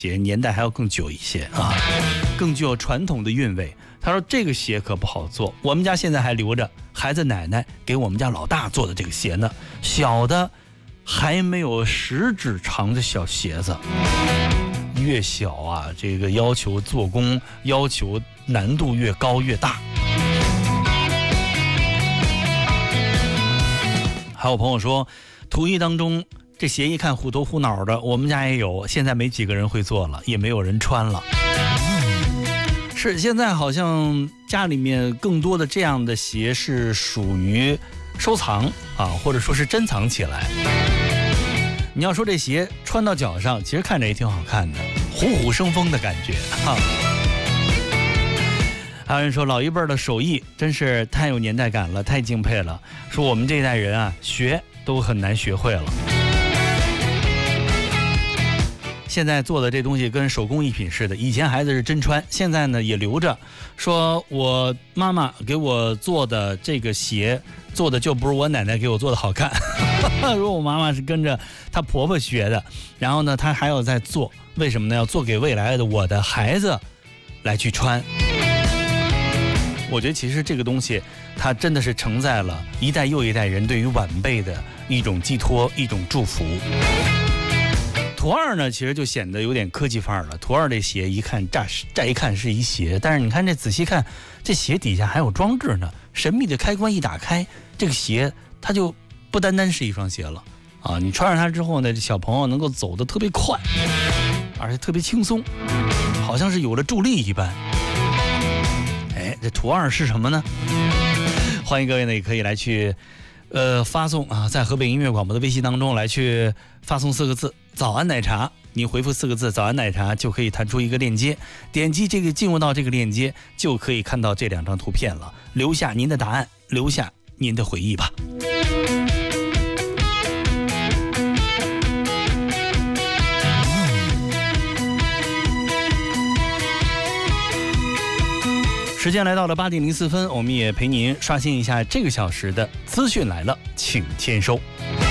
鞋年代还要更久一些啊，更具有传统的韵味。他说这个鞋可不好做，我们家现在还留着孩子奶奶给我们家老大做的这个鞋呢，小的还没有食指长的小鞋子。越小啊，这个要求做工要求难度越高越大。还有朋友说图一当中这鞋一看虎头虎脑的，我们家也有，现在没几个人会做了，也没有人穿了。是，现在好像家里面更多的这样的鞋是属于收藏啊，或者说是珍藏起来。你要说这鞋穿到脚上，其实看着也挺好看的，虎虎生风的感觉哈。还有人说老一辈的手艺真是太有年代感了，太敬佩了。说我们这一代人啊，学都很难学会了。现在做的这东西跟手工艺品似的，以前孩子是真穿，现在呢也留着。说我妈妈给我做的这个鞋，做的就不是我奶奶给我做的好看。说我妈妈是跟着她婆婆学的，然后呢她还要再做，为什么呢？要做给未来的我的孩子来去穿。我觉得其实这个东西它真的是承载了一代又一代人对于晚辈的一种寄托，一种祝福。图二呢，其实就显得有点科技范儿了。图二这鞋一看乍一看是一鞋，但是你看这仔细看，这鞋底下还有装置呢。神秘的开关一打开，这个鞋它就不单单是一双鞋了啊！你穿上它之后呢，这小朋友能够走得特别快，而且特别轻松，好像是有了助力一般。哎，这图二是什么呢？欢迎各位呢，也可以来去发送啊，在河北音乐广播的微信当中来去发送4个字早安奶茶，你回复4个字早安奶茶就可以弹出一个链接，点击这个进入到这个链接就可以看到这2张图片了，留下您的答案，留下您的回忆吧。时间来到了8点04分，我们也陪您刷新一下这个小时的资讯来了，请签收。